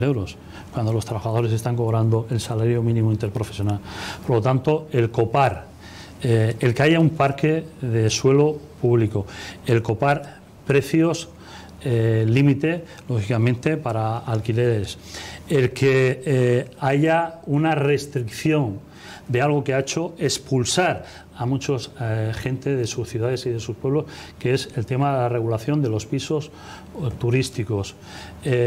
euros, cuando los trabajadores están cobrando el salario mínimo interprofesional. Por lo tanto, el copar, el que haya un parque de suelo público, el copar precios límite, lógicamente, para alquileres, el que haya una restricción de algo que ha hecho expulsar a muchos gente de sus ciudades y de sus pueblos, que es el tema de la regulación de los pisos turísticos.